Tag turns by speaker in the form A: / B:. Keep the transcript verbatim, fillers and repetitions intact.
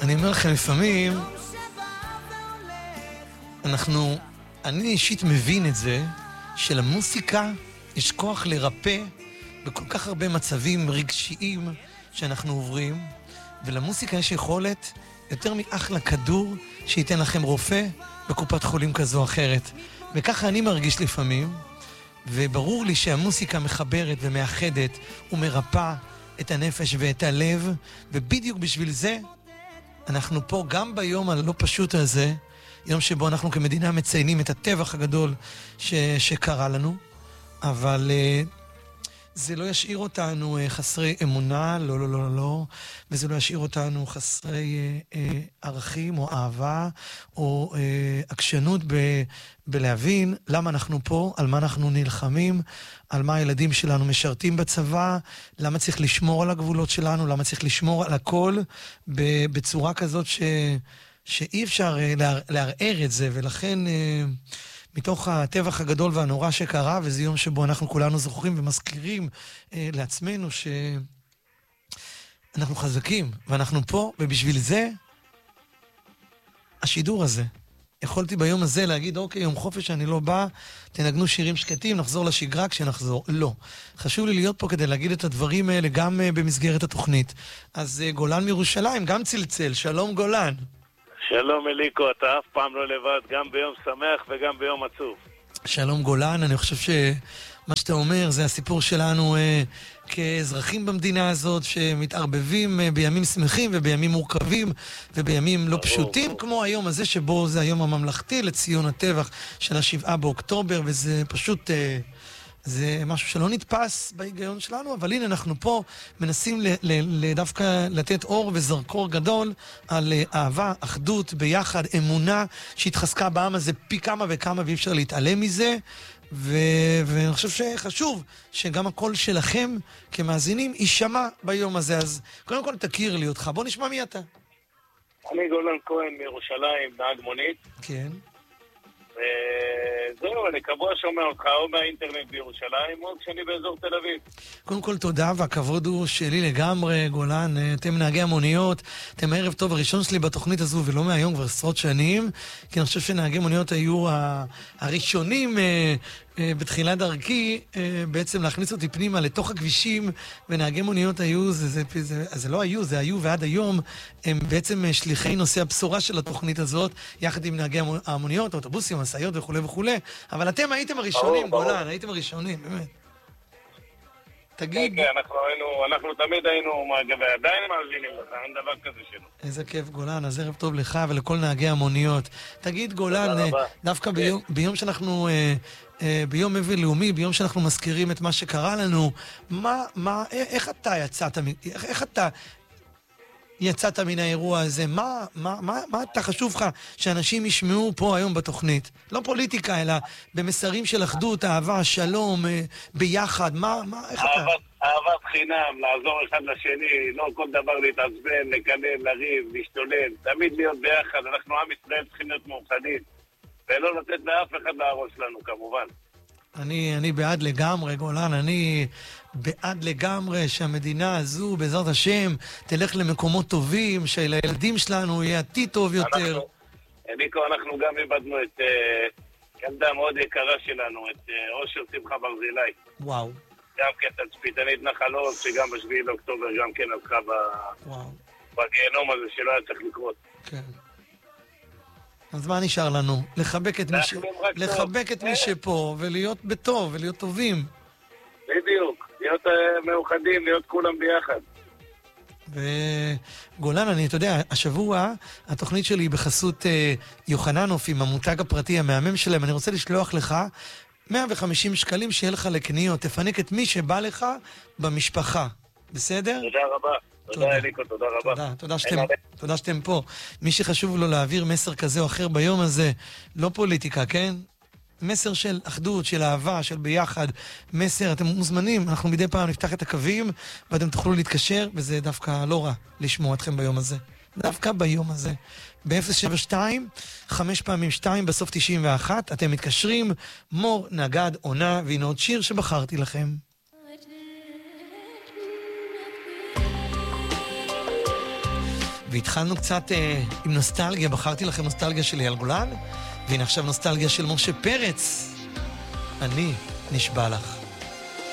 A: אני אומר לכם, לפעמים אנחנו, אני אישית מבין את זה, שלמוסיקה יש כוח לרפא בכל כך הרבה מצבים רגשיים שאנחנו עוברים, ולמוסיקה יש יכולת יותר מאחלה כדור שייתן לכם רופא בקופת חולים כזו או אחרת. וככה אני מרגיש לפעמים, וברור לי שהמוסיקה מחברת ומאחדת ומרפא את הנפש ואת הלב, ובדיוק בשביל זה אנחנו פה גם ביום הלא פשוט הזה, יום שבו אנחנו כמדינה מציינים את הטבח הגדול ש- שקרה לנו, אבל uh, זה לא ישאיר אותנו uh, חסרי אמונה, לא, לא, לא, לא, לא, וזה לא ישאיר אותנו חסרי uh, uh, ערכים או אהבה או uh, עקשנות ב- בלהבין למה אנחנו פה, על מה אנחנו נלחמים, על מה הילדים שלנו משרתים בצבא, למה צריך לשמור על הגבולות שלנו, למה צריך לשמור על הכל ב- בצורה כזאת ש... שאי אפשר לער, לערער את זה, ולכן מתוך הטבח הגדול והנורא שקרה, וזה יום שבו אנחנו כולנו זוכרים ומזכירים לעצמנו שאנחנו חזקים, ואנחנו פה, ובשביל זה השידור הזה. יכולתי ביום הזה להגיד, אוקיי, יום חופש אני לא בא, תנגנו שירים שקטים, נחזור לשגרה כשנחזור. לא. חשוב לי להיות פה כדי להגיד את הדברים האלה גם במסגרת התוכנית. אז גולן מירושלים, גם צלצל. שלום גולן.
B: שלום אליקו, אתה אף פעם לא לבד, גם ביום שמח וגם ביום עצוב.
A: שלום גולן, אני חושב שמה שאתה אומר זה הסיפור שלנו אה, כאזרחים במדינה הזאת שמתערבבים אה, בימים שמחים ובימים מורכבים ובימים לא פשוטים, או, כמו או. היום הזה שבו זה היום הממלכתי לציון הטבח של השבעה באוקטובר, וזה פשוט... אה, זה משהו שלא נתפס בהיגיון שלנו, אבל הנה אנחנו פה מנסים ל- ל- ל- דווקא לתת אור וזרקור גדול על אהבה, אחדות, ביחד, אמונה שהתחזקה בעם הזה פי כמה וכמה ואי אפשר להתעלם מזה, ו- ואני חושב שחשוב שגם הקול שלכם כמאזינים יישמע ביום הזה. אז קודם כל תכיר לי אותך, בוא נשמע מי אתה.
B: אני גולן כהן מירושלים, נהג מונית.
A: כן.
B: וזהו, אני קבוע שומע אותך או מהאינטרנט בירושלים או כשאני באזור תל אביב.
A: קודם כל תודה, והכבוד הוא שלי לגמרי, גולן. אתם נהגי המוניות, אתם הערב טוב הראשון שלי בתוכנית הזו, ולא מהיום כבר עשרות שנים, כי אני חושב שנהגי מוניות היו הראשונים בתחילת דרכי בעצם להכניס אותי פנימה לתוך הכבישים, ונהגי מוניות היו, זה, זה, זה, זה לא היו, זה היו ועד היום, הם בעצם שליחי נושא הבשורה של התוכנית הזאת, יחד עם נהגי המוניות, האוטובוסים, הסעיות וכו' וכו'. אבל אתם הייתם הראשונים, גולן, הייתם הראשונים, באמת. תגיד...
B: כן, אנחנו היינו, אנחנו תמיד היינו, ועדיין מאזינים לך, אין דבר כזה שלא.
A: איזה כיף, גולן, אז ערב טוב לך ולכל נהגי המוניות. תגיד, גולן, דווקא ביום, ביום שאנחנו, ביום אבל לאומי, ביום שאנחנו מזכירים את מה שקרה לנו, מה, מה, איך אתה יצאת, איך, איך אתה... יצאת מן האירוע הזה, מה, מה, מה, מה אתה חשוב לך שאנשים ישמעו פה היום בתוכנית? לא פוליטיקה, אלא במסרים של אחדות, אהבה, שלום, ביחד, מה, מה, איך אתה?
B: אהבת, אהבת חינם, לעזור אחד לשני, לא כל דבר להתעצבן, לקלל, לריב, להשתולל, תמיד להיות ביחד, אנחנו עם ישראל צריכים להיות מאוחדים, ולא לתת לאף אחד להרוס לנו כמובן.
A: אני, אני בעד לגמרי, גולן, אני בעד לגמרי שהמדינה הזו, בעזרת השם, תלך למקומות טובים, שלילדים שלנו יהיה עתיד טוב יותר.
B: אנחנו, אליקו, אנחנו גם איבדנו את uh, ילדה מאוד יקרה שלנו, את uh, אושר שמחה ברזילי.
A: וואו.
B: גם כן תצפיתנית נחלות, שגם בשביעי לאוקטובר גם כן הלכה בגיהנום הזה שלא היה צריך לקרות.
A: כן. אז מה נשאר לנו? לחבק את מי ש... לחבק את מי שפה, ולהיות בטוב, ולהיות טובים.
B: בדיוק, להיות uh, מאוחדים, להיות כולם ביחד.
A: וגולן, אני, אתה יודע, השבוע התוכנית שלי היא בחסות uh, יוחננוף עם המותג הפרטי המהמם שלהם. אני רוצה לשלוח לך מאה וחמישים שקלים שיהיה לך לקניות. תפנק את מי שבא לך במשפחה. בסדר?
B: תודה רבה. תודה אליקו, תודה רבה.
A: תודה, תודה שאתם, תודה שאתם פה. מי שחשוב לו להעביר מסר כזה או אחר ביום הזה, לא פוליטיקה, כן? מסר של אחדות, של אהבה, של ביחד. מסר, אתם מוזמנים, אנחנו מדי פעם נפתח את הקווים, ואתם תוכלו להתקשר, וזה דווקא לא רע לשמוע אתכם ביום הזה. דווקא ביום הזה. ב-אפס שבע שתיים, חמש פעמים שתיים, בסוף תשעים ואחת, אתם מתקשרים, מור, נגד, עונה, והנה עוד שיר שבחרתי לכם. והתחלנו קצת אה, עם נוסטלגיה, בחרתי לכם נוסטלגיה של אייל גולן, והנה עכשיו נוסטלגיה של משה פרץ. אני נשבע לך.